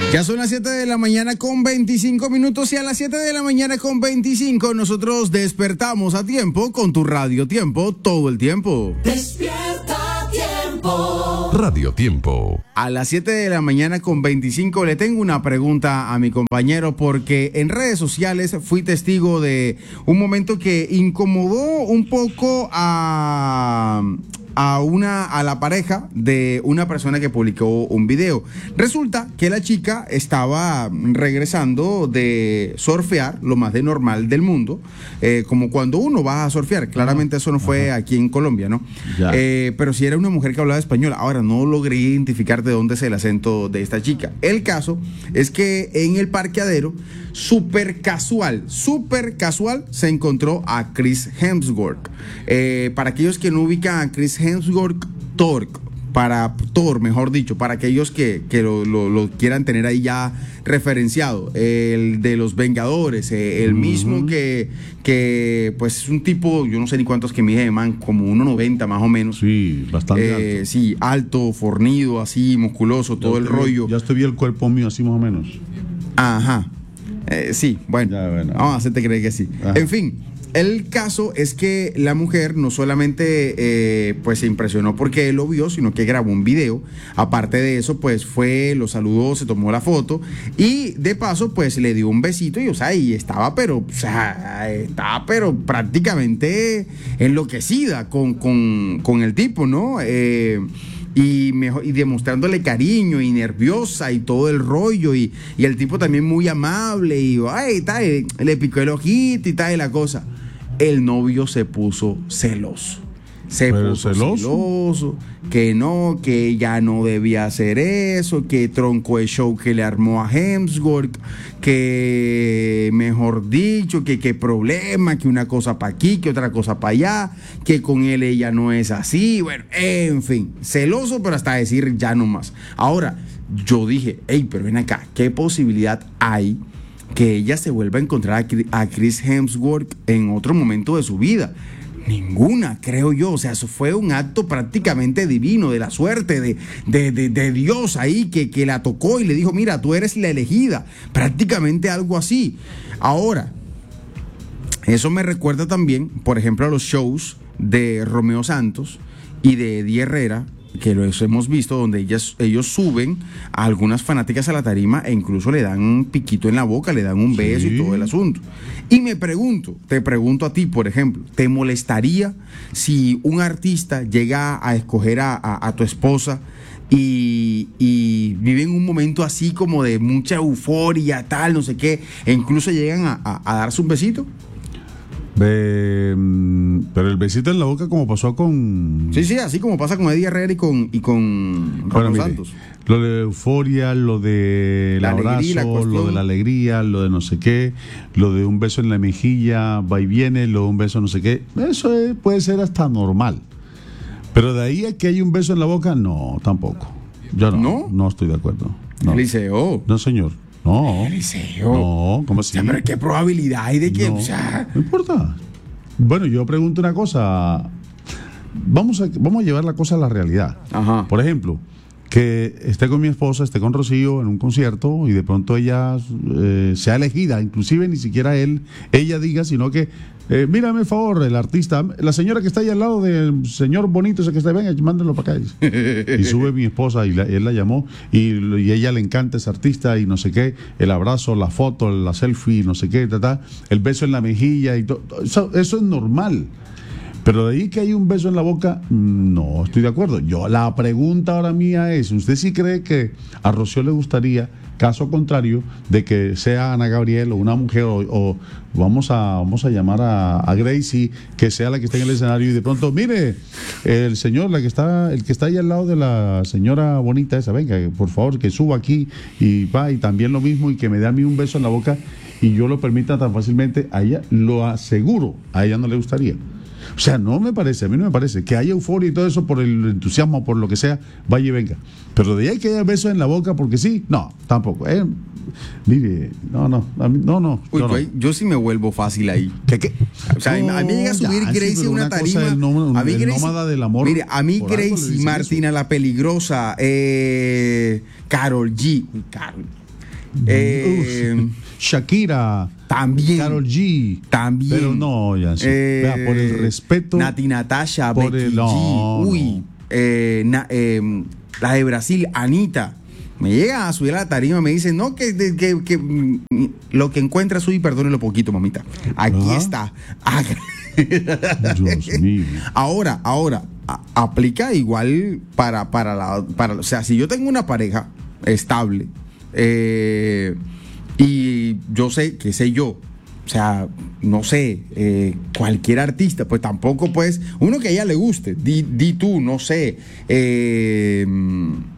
Ya son las 7 de la mañana con 25 minutos y a las 7 de la mañana con 25 nosotros despertamos a tiempo con tu Radio Tiempo todo el tiempo. Despierta Tiempo. Radio Tiempo. A las 7 de la mañana con 25 le tengo una pregunta a mi compañero porque en redes sociales fui testigo de un momento que incomodó un poco a la pareja de una persona que publicó un video. Resulta que la chica estaba regresando de surfear, lo más de normal del mundo, como cuando uno va a surfear. Claramente eso no fue aquí en Colombia, ¿no? Pero sí era una mujer que hablaba español. Ahora no logré identificar de dónde es el acento de esta chica. El caso es que en el parqueadero, súper casual, se encontró a Chris Hemsworth. Para aquellos que no ubican a Chris Hemsworth, Thor, mejor dicho, para aquellos que lo quieran tener ahí ya referenciado, el de los Vengadores, el mismo que pues es un tipo, yo no sé ni cuántos que mide, man, como 1.90 más o menos. Sí, bastante alto. Sí, alto, fornido, así, musculoso, todo el rollo. Ya estoy bien el cuerpo mío así más o menos. Ajá. Sí, bueno, bueno. Vamos a hacerte creer que sí. Ajá. En fin, el caso es que la mujer no solamente pues se impresionó porque él lo vio, sino que grabó un video. Aparte de eso, pues fue, lo saludó, se tomó la foto y de paso pues le dio un besito y, o sea, y estaba pero prácticamente enloquecida con el tipo, ¿no? Y demostrándole cariño y nerviosa y todo el rollo y el tipo también muy amable y le picó el ojito y tal y la cosa. El novio se puso celoso. Se puso celoso, que no, que ella no debía hacer eso, que tronco de show que le armó a Hemsworth, que mejor dicho, que qué problema, que una cosa para aquí, que otra cosa para allá, que con él ella no es así, bueno, en fin, celoso, pero hasta decir ya no más. Ahora, yo dije, pero ven acá, ¿qué posibilidad hay que ella se vuelva a encontrar a Chris Hemsworth en otro momento de su vida? Ninguna, creo yo. O sea, eso fue un acto prácticamente divino, de la suerte, de Dios ahí que la tocó y le dijo, mira, tú eres la elegida. Prácticamente algo así. Ahora, eso me recuerda también, por ejemplo, a los shows de Romeo Santos y de Eddie Herrera, que los hemos visto, donde ellos suben a algunas fanáticas a la tarima e incluso le dan un piquito en la boca, le dan un beso y todo el asunto. Y te pregunto a ti, por ejemplo, ¿te molestaría si un artista llega a escoger a tu esposa y viven un momento así como de mucha euforia, tal, no sé qué, e incluso llegan a darse un besito? Pero el besito en la boca como pasó con... Sí, así como pasa con Eddie Herrera y con Romeo Santos. Lo de euforia, lo de el abrazo, lo de la alegría, lo de no sé qué, lo de un beso en la mejilla, va y viene, lo de un beso no sé qué, eso puede ser hasta normal. Pero de ahí a que hay un beso en la boca, no, tampoco. Yo no estoy de acuerdo. No. Eliseo. No, señor. No. Eliseo. No, ¿cómo así? Pero ¿qué probabilidad hay de que...? No, no importa. Bueno, yo pregunto una cosa. Vamos a llevar la cosa a la realidad. Ajá. Por ejemplo, que esté con mi esposa, esté con Rocío en un concierto y de pronto ella sea elegida, inclusive ni siquiera ella diga, sino que mírame por favor, el artista, la señora que está ahí al lado del señor bonito ese que está, venga, mándenlo para acá. Y sube mi esposa y él la llamó y ella le encanta ese artista y no sé qué, el abrazo, la foto, la selfie, no sé qué, el beso en la mejilla y todo, eso es normal. Pero de ahí que hay un beso en la boca, no estoy de acuerdo. La pregunta ahora mía es, ¿usted sí cree que a Rocío le gustaría, caso contrario, de que sea Ana Gabriel o una mujer, o vamos a llamar a Gracie, que sea la que esté en el escenario y de pronto, mire, el señor, el que está ahí al lado de la señora bonita esa, venga, por favor, que suba aquí y también lo mismo y que me dé a mí un beso en la boca y yo lo permita tan fácilmente, a ella, lo aseguro, a ella no le gustaría. O sea, a mí no me parece que haya euforia y todo eso por el entusiasmo, por lo que sea, vaya y venga. Pero de ahí que haya besos en la boca porque sí, no, tampoco. Mire, no. Uy, yo sí me vuelvo fácil ahí. ¿Qué? O sea, a mí llega a subir Gracie una tarima. A mí Gracie, nómada del amor. Mire, a mí Gracie, Martina la Peligrosa, Karol G. Shakira. También. Karol G. También. Pero no, ya vea, por el respeto. Nati Natasha, por Becky el- G. no, Uy. La de Brasil, Anita. Me llega a subir a la tarima, me dice, no, que lo que encuentra sube y perdónelo poquito, mamita. Aquí Ah. está. Dios mío. Ahora, aplica igual para o sea, si yo tengo una pareja estable y yo sé, qué sé yo, o sea, no sé, cualquier artista, pues tampoco, pues, uno que a ella le guste, di tú, no sé,